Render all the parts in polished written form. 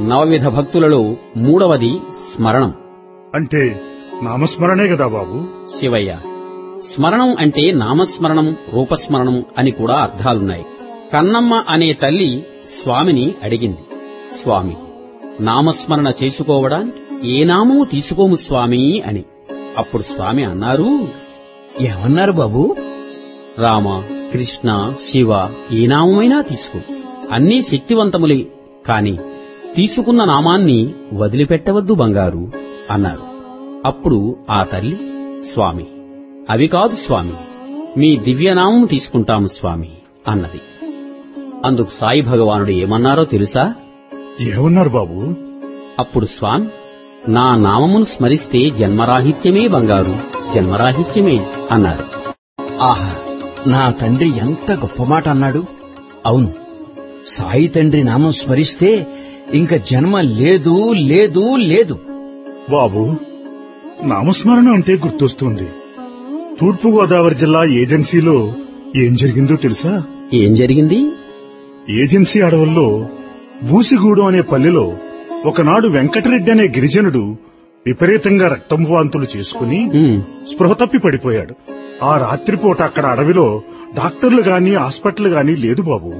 నవవిధ భక్తులలో మూడవది స్మరణం. అంటే నామస్మరణే కదా బాబు? శివయ్య, స్మరణం అంటే నామస్మరణం, రూపస్మరణం అని కూడా అర్థాలున్నాయి. కన్నమ్మ అనే తల్లి స్వామిని అడిగింది, స్వామి, నామస్మరణ చేసుకోవడానికి ఏ నామము తీసుకోము స్వామి అని. అప్పుడు స్వామి అన్నారు, ఏమన్నారు బాబు? రామ, కృష్ణ, శివ ఏ నామమైనా తీసుకో, అన్నీ శక్తివంతములే, కాని తీసుకున్న నామాన్ని వదిలిపెట్టవద్దు బంగారు అన్నారు. అప్పుడు ఆ తల్లి, స్వామి, అవి కాదు స్వామి, మీ దివ్యనామం తీసుకుంటాము స్వామి అన్నది. అందుకు సాయి భగవానుడు ఏమన్నారో తెలుసా? ఏమన్నారు బాబు? అప్పుడు స్వామి, నా నామమును స్మరిస్తే జన్మరాహిత్యమే బంగారు, జన్మరాహిత్యమే అన్నారు. ఆహా, నా తండ్రి ఎంత గొప్ప మాట అన్నాడు. అవును, సాయి తండ్రి నామం స్మరిస్తే ఇంక జన్మ లేదు లేదు లేదు. బాబు, నామస్మరణ అంటే గుర్తొస్తుంది. తూర్పుగోదావరి జిల్లా ఏజెన్సీలో ఏం జరిగిందో తెలుసా? ఏం జరిగింది? ఏజెన్సీ అడవుల్లో బూసిగూడెం అనే పల్లెలో ఒకనాడు వెంకటరెడ్డి అనే గిరిజనుడు విపరీతంగా రక్తం వాంతులు చేసుకుని స్పృహ తప్పి పడిపోయాడు. ఆ రాత్రిపూట అక్కడ అడవిలో డాక్టర్లు గాని హాస్పిటల్ గాని లేదు బాబు.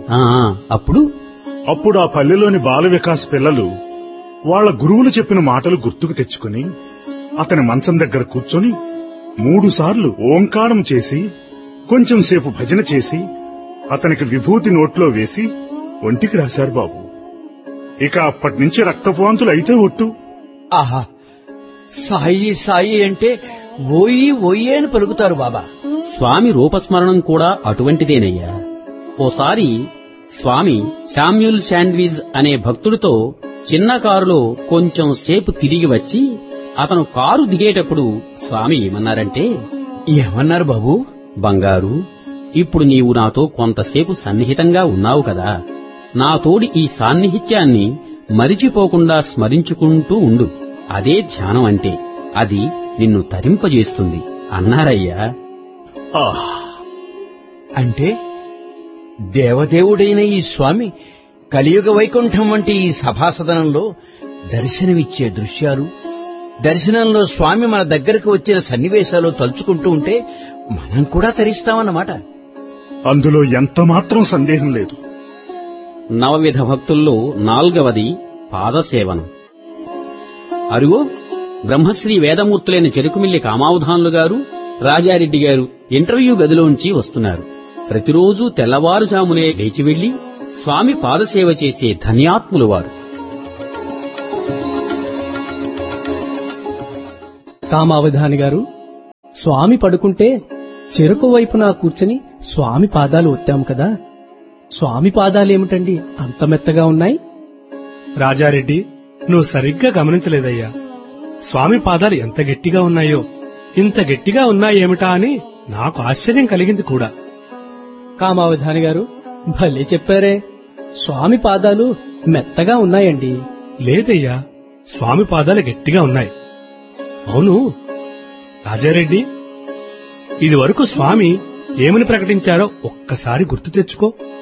అప్పుడు ఆ పల్లెలోని బాల వికాస్ పిల్లలు వాళ్ల గురువులు చెప్పిన మాటలు గుర్తుకు తెచ్చుకుని అతని మంచం దగ్గర కూర్చొని 3 సార్లు ఓంకారం చేసి కొంచెం సేపు భజన చేసి అతనికి విభూతి నోట్లో వేసి ఒంటికి రాశారు బాబు. ఇక అప్పటినుంచి రక్తవాంతులు అయితే ఒట్టు. ఆహా, సాయి సాయి అంటే ఓయి ఓయి అని పలుకుతారు బాబా. స్వామి రూపస్మరణం కూడా అటువంటిదేనయ్యా. ఓసారి స్వామి శామ్యూల్ శాండ్విజ్ అనే భక్తుడితో చిన్న కారులో కొంచెం సేపు తిరిగి వచ్చి అతను కారు దిగేటప్పుడు స్వామి ఏమన్నారంటే, ఏమన్నారు బాబు? బంగారు, ఇప్పుడు నీవు నాతో కొంతసేపు సన్నిహితంగా ఉన్నావు కదా, నాతోడి ఈ సాన్నిహిత్యాన్ని మరిచిపోకుండా స్మరించుకుంటూ ఉండు. అదే ధ్యానం అంటే, అది నిన్ను తరింపజేస్తుంది అన్నారయ్యా. అంటే దేవదేవుడైన ఈ స్వామి కలియుగ వైకుంఠం వంటి ఈ సభాసదనంలో దర్శనమిచ్చే దృశ్యాలు, దర్శనంలో స్వామి మన దగ్గరకు వచ్చిన సన్నివేశాలు తలుచుకుంటూ ఉంటే మనం కూడా తరిస్తామన్నమాట. అందులో ఎంత మాత్రం సందేహం లేదు. నవవిధ భక్తుల్లో 4వది పాదసేవనం. అరుగో, బ్రహ్మశ్రీ వేదమూర్తులైన చెరుకుమిల్లి కామావధానులు గారు, రాజారెడ్డి గారు ఇంటర్వ్యూ గదిలోంచి వస్తున్నారు. ప్రతిరోజూ తెల్లవారుజామునే లేచి వెళ్లి స్వామి పాదసేవ చేసే ధన్యాత్ములు వారు. కామావధాని గారు, స్వామి పడుకుంటే చెరుకు వైపున కూర్చుని స్వామి పాదాలు ఒత్తాం కదా, స్వామి పాదాలేమిటండి అంత మెత్తగా ఉన్నాయి? రాజారెడ్డి, నువ్వు సరిగ్గా గమనించలేదయ్యా. స్వామి పాదాలు ఎంత గట్టిగా ఉన్నాయో, ఇంత గట్టిగా ఉన్నాయేమిటా అని నాకు ఆశ్చర్యం కలిగింది కూడా. కామావధాని గారు భలే చెప్పారే, స్వామి పాదాలు మెత్తగా ఉన్నాయండి. లేదయ్యా, స్వామి పాదాలు గట్టిగా ఉన్నాయి. అవును రాజారెడ్డి, ఇది వరకు స్వామి ఏమని ప్రకటించారో ఒక్కసారి గుర్తు తెచ్చుకో.